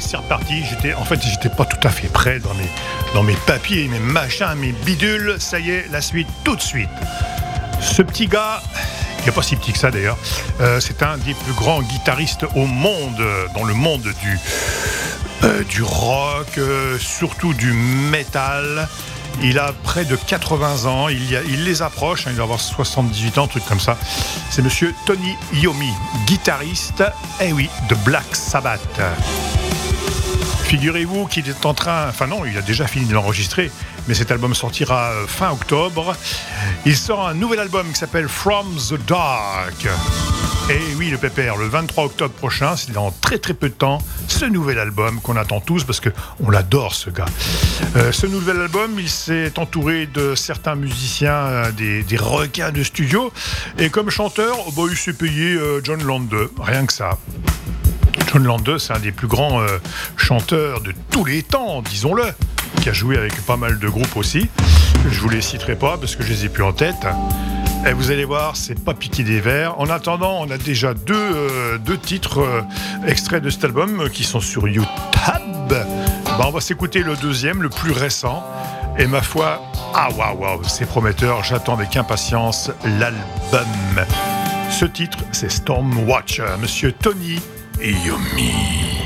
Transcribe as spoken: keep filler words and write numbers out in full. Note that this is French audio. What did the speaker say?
c'est reparti. J'étais, en fait, j'étais pas tout à fait prêt dans mes, dans mes papiers, mes machins, mes bidules. Ça y est, la suite, tout de suite. Ce petit gars, il n'est pas si petit que ça d'ailleurs, euh, c'est un des plus grands guitaristes au monde, dans le monde du, euh, du rock, euh, surtout du métal. Il a près de quatre-vingts ans, il, y a, il les approche, hein, il va avoir soixante-dix-huit ans, un truc comme ça. C'est monsieur Tony Iommi, guitariste, eh oui, de Black Sabbath. Figurez-vous qu'il est en train, enfin non, il a déjà fini de l'enregistrer, mais cet album sortira fin octobre. Il sort un nouvel album qui s'appelle From the Dark. Et oui, le pépère, le vingt-trois octobre prochain, c'est dans très très peu de temps, ce nouvel album qu'on attend tous parce qu'on l'adore ce gars. Euh, ce nouvel album, il s'est entouré de certains musiciens, euh, des, des requins de studio. Et comme chanteur, oh bah, il s'est payé euh, John Lande, rien que ça. John Lande, c'est un des plus grands euh, chanteurs de tous les temps, disons-le, qui a joué avec pas mal de groupes aussi. Je vous les citerai pas parce que je les ai plus en tête. Et vous allez voir, c'est pas piqué des vers. En attendant, on a déjà deux, euh, deux titres euh, extraits de cet album euh, qui sont sur YouTube. Bah, on va s'écouter le deuxième, le plus récent. Et ma foi, ah waouh, waouh, c'est prometteur. J'attends avec impatience l'album. Ce titre, c'est Stormwatch, monsieur Tony Iommi.